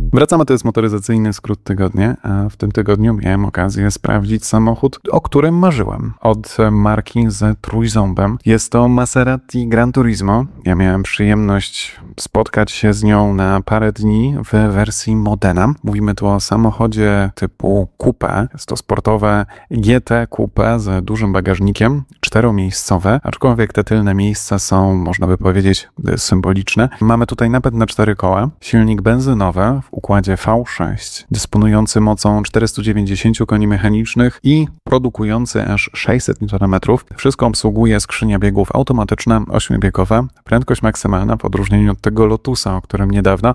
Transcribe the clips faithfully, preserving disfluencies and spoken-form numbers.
Wracamy, to jest motoryzacyjny skrót tygodnia, a w tym tygodniu miałem okazję sprawdzić samochód, o którym marzyłem. Od marki z trójząbem. Jest to Maserati Gran Turismo. Ja miałem przyjemność spotkać się z nią na parę dni w wersji Modena. Mówimy tu o samochodzie typu coupé. Jest to sportowe G T coupé z dużym bagażnikiem, czteromiejscowe, aczkolwiek te tylne miejsca są, można by powiedzieć, symboliczne. Mamy tutaj napęd na cztery koła, silnik benzynowy w układzie V sześć, dysponujący mocą czterysta dziewięćdziesiąt koni mechanicznych i produkujący aż sześćset niutonów metrów. Wszystko obsługuje skrzynia biegów automatyczna, ośmiobiegowa. Prędkość maksymalna, w odróżnieniu od tego Lotusa, o którym niedawno,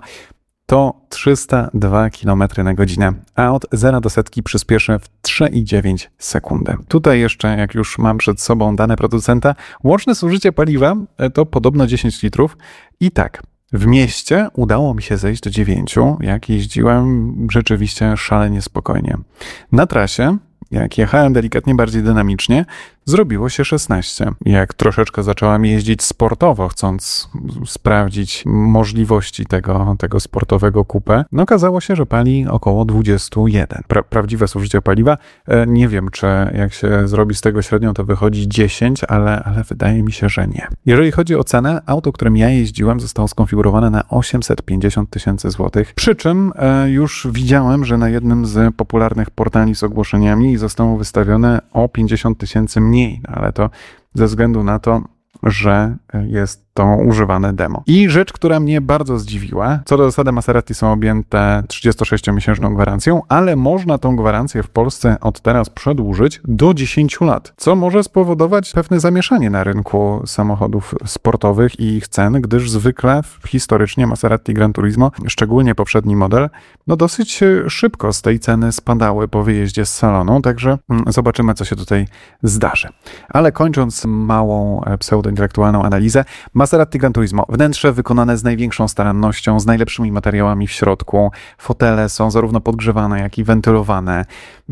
to trzysta dwa kilometry na godzinę, a od zera do setki przyspieszy w trzy i dziewięć sekundy. Tutaj jeszcze, jak już mam przed sobą dane producenta, łączne zużycie paliwa to podobno dziesięć litrów i tak, w mieście udało mi się zejść do dziewięciu, jak jeździłem rzeczywiście szalenie spokojnie. Na trasie, jak jechałem delikatnie bardziej dynamicznie, zrobiło się szesnaście. Jak troszeczkę zacząłem jeździć sportowo, chcąc sprawdzić możliwości tego, tego sportowego coupé, no okazało się, że pali około dwadzieścia jeden. Pra- prawdziwe zużycie paliwa, e, nie wiem, czy jak się zrobi z tego średnią, to wychodzi dziesięć, ale, ale wydaje mi się, że nie. Jeżeli chodzi o cenę, auto, którym ja jeździłem, zostało skonfigurowane na osiemset pięćdziesiąt tysięcy złotych. Przy czym e, już widziałem, że na jednym z popularnych portali z ogłoszeniami zostało wystawione o pięćdziesiąt tysięcy mniej. Mniej, ale to ze względu na to, że jest to używane demo. I rzecz, która mnie bardzo zdziwiła, co do zasady Maserati są objęte trzydziestosześciomiesięczną gwarancją, ale można tą gwarancję w Polsce od teraz przedłużyć do dziesięciu lat, co może spowodować pewne zamieszanie na rynku samochodów sportowych i ich cen, gdyż zwykle historycznie Maserati Gran Turismo, szczególnie poprzedni model, no dosyć szybko z tej ceny spadały po wyjeździe z salonu, także zobaczymy, co się tutaj zdarzy. Ale kończąc małą pseudointelektualną analizę, Maserati Gran Turismo. Wnętrze wykonane z największą starannością, z najlepszymi materiałami w środku. Fotele są zarówno podgrzewane, jak i wentylowane.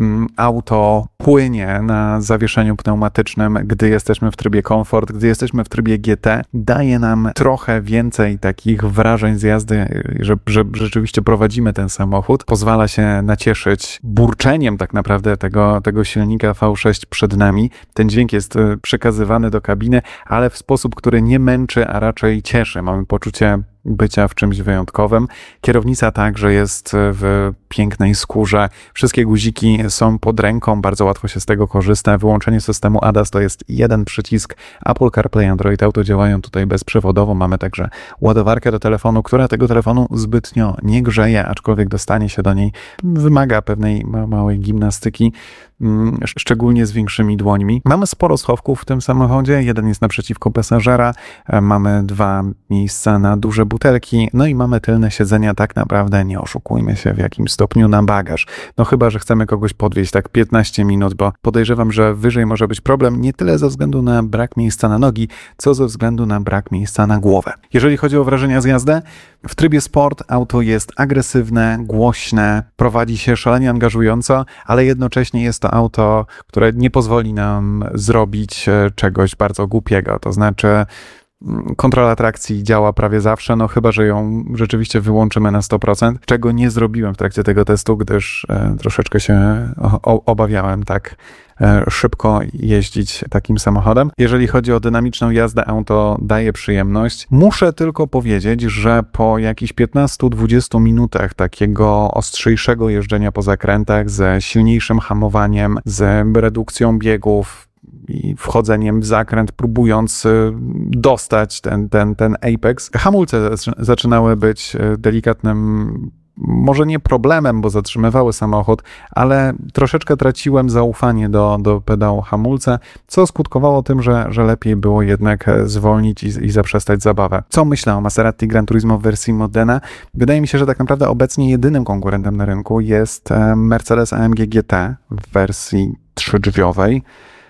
Auto płynie na zawieszeniu pneumatycznym, gdy jesteśmy w trybie komfort, gdy jesteśmy w trybie G T. Daje nam trochę więcej takich wrażeń z jazdy, że, że rzeczywiście prowadzimy ten samochód. Pozwala się nacieszyć burczeniem tak naprawdę tego, tego silnika V sześć przed nami. Ten dźwięk jest przekazywany do kabiny, ale w sposób, który nie męczy, a raczej cieszy. Mamy poczucie bycia w czymś wyjątkowym. Kierownica także jest w pięknej skórze. Wszystkie guziki są pod ręką, bardzo łatwo się z tego korzysta. Wyłączenie systemu A D A S to jest jeden przycisk. Apple CarPlay, Android Auto działają tutaj bezprzewodowo. Mamy także ładowarkę do telefonu, która tego telefonu zbytnio nie grzeje, aczkolwiek dostanie się do niej wymaga pewnej małej gimnastyki, szczególnie z większymi dłońmi. Mamy sporo schowków w tym samochodzie. Jeden jest naprzeciwko pasażera. Mamy dwa miejsca na duże butelki, no i mamy tylne siedzenia, tak naprawdę nie oszukujmy się w jakim stopniu na bagaż. No chyba, że chcemy kogoś podwieźć tak piętnaście minut, bo podejrzewam, że wyżej może być problem nie tyle ze względu na brak miejsca na nogi, co ze względu na brak miejsca na głowę. Jeżeli chodzi o wrażenia z jazdy, w trybie sport auto jest agresywne, głośne, prowadzi się szalenie angażująco, ale jednocześnie jest to auto, które nie pozwoli nam zrobić czegoś bardzo głupiego, to znaczy kontrola trakcji działa prawie zawsze, no chyba, że ją rzeczywiście wyłączymy na sto procent, czego nie zrobiłem w trakcie tego testu, gdyż e, troszeczkę się o, obawiałem tak e, szybko jeździć takim samochodem. Jeżeli chodzi o dynamiczną jazdę, auto daje przyjemność. Muszę tylko powiedzieć, że po jakichś piętnastu do dwudziestu minutach takiego ostrzejszego jeżdżenia po zakrętach ze silniejszym hamowaniem, z redukcją biegów, i wchodzeniem w zakręt, próbując dostać ten, ten, ten apex. Hamulce zaczynały być delikatnym, może nie problemem, bo zatrzymywały samochód, ale troszeczkę traciłem zaufanie do, do pedału hamulca, co skutkowało tym, że, że lepiej było jednak zwolnić i, i zaprzestać zabawę. Co myślę o Maserati Gran Turismo w wersji Modena? Wydaje mi się, że tak naprawdę obecnie jedynym konkurentem na rynku jest Mercedes A M G G T w wersji trzydrzwiowej,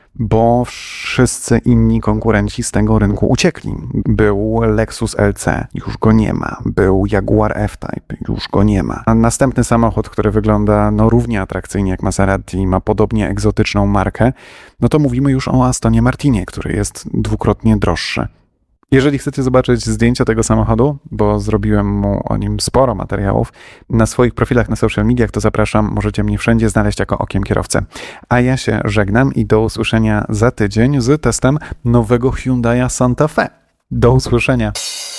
bo wszyscy inni konkurenci z tego rynku uciekli. Był Lexus L C, już go nie ma. Był Jaguar F-Type, już go nie ma. A następny samochód, który wygląda no równie atrakcyjnie jak Maserati, ma podobnie egzotyczną markę, no to mówimy już o Astonie Martinie, który jest dwukrotnie droższy. Jeżeli chcecie zobaczyć zdjęcia tego samochodu, bo zrobiłem mu o nim sporo materiałów na swoich profilach na social mediach, to zapraszam, możecie mnie wszędzie znaleźć jako Okiem Kierowcy. A ja się żegnam i do usłyszenia za tydzień z testem nowego Hyundai Santa Fe. Do usłyszenia.